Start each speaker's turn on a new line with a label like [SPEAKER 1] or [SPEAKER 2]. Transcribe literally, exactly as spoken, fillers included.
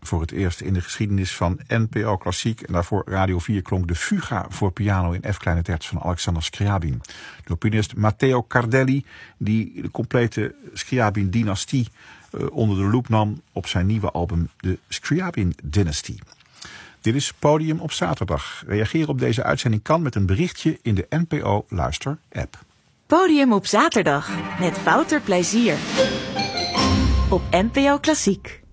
[SPEAKER 1] voor het eerst in de geschiedenis van N P O Klassiek. En daarvoor Radio vier klonk de Fuga voor piano in F kleine terts van Alexander Scriabin. Door pianist Matteo Cardelli, die de complete Scriabin-dynastie uh, onder de loep nam op zijn nieuwe album de Scriabin Dynasty. Dit is Podium op zaterdag. Reageer op deze uitzending kan met een berichtje in de N P O Luister app.
[SPEAKER 2] Podium op zaterdag met Wouter Plezier op N P O Klassiek.